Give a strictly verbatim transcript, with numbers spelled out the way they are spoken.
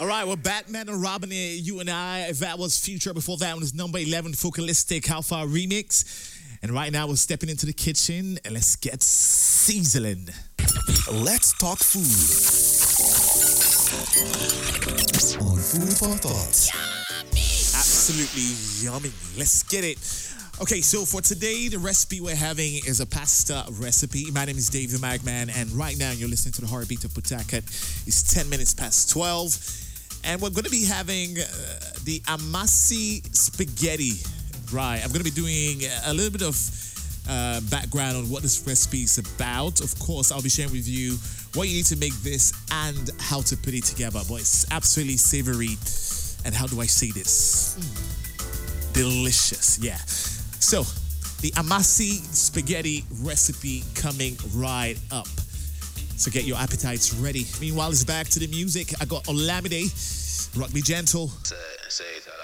right, well, Batman and Robin, you and I, that was Future. Before that was number eleven, Focalistic How Far remix. And right now we're stepping into the kitchen and let's get sizzling. Let's talk food. On Food for Thoughts. Absolutely yummy. Let's get it. Okay, so for today, the recipe we're having is a pasta recipe. My name is Dave the Magman, and right now you're listening to the Heartbeat of Pawtucket. It's ten minutes past twelve, and we're going to be having uh, the amasi spaghetti. Right, I'm going to be doing a little bit of uh, background on what this recipe is about. Of course, I'll be sharing with you what you need to make this and how to put it together. But it's absolutely savory. And how do I say this? Mm. Delicious, yeah. So, the amasi spaghetti recipe coming right up. So get your appetites ready. Meanwhile, it's back to the music. I got Olamide, Rock Me Gentle. Say, say that.